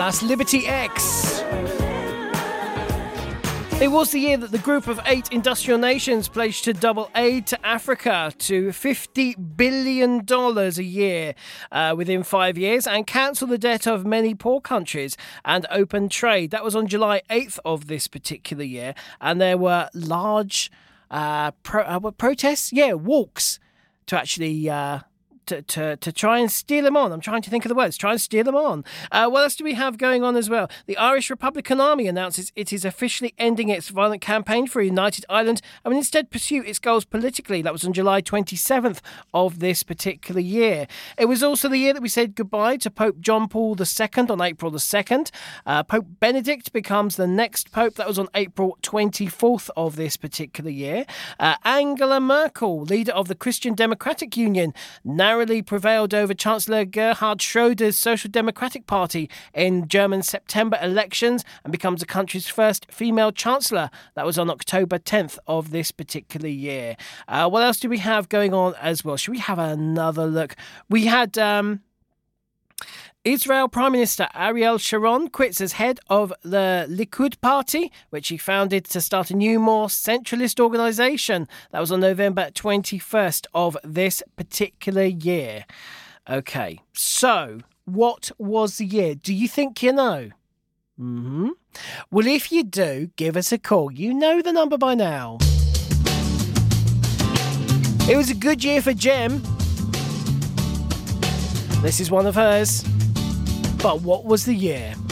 That's Liberty X. It was the year that the group of 8 industrial nations pledged to double aid to Africa to $50 billion a year within 5 years and cancel the debt of many poor countries and open trade. That was on July 8th of this particular year. And there were large protests? Yeah, walks to actually... To try and steal them on. I'm trying to think of the words. Try and steal them on. What else do we have going on as well? The Irish Republican Army announces it is officially ending its violent campaign for a united Ireland and will instead pursue its goals politically. That was on July 27th of this particular year. It was also the year that we said goodbye to Pope John Paul II on April the 2nd. Pope Benedict becomes the next Pope. That was on April 24th of this particular year. Angela Merkel, leader of the Christian Democratic Union, narrowly prevailed over Chancellor Gerhard Schröder's Social Democratic Party in German September elections and becomes the country's first female chancellor. That was on October 10th of this particular year. What else do we have going on as well? Should we have another look? We had... Israel Prime Minister Ariel Sharon quits as head of the Likud party, which he founded to start a new, more centralist organisation. That was on November 21st of this particular year. Okay, so what was the year? Do you think you know? Well, if you do, give us a call. You know the number by now. It was a good year for Jem. This is one of hers. But what was the year?